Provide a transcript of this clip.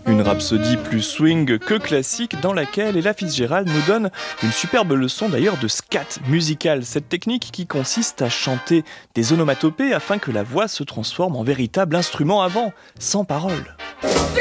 Une rhapsodie plus swing que classique dans laquelle Ella Fitzgerald nous donne une superbe leçon d'ailleurs de scat musical, cette technique qui consiste à chanter des onomatopées afin que la voix se transforme en véritable instrument avant, sans parole.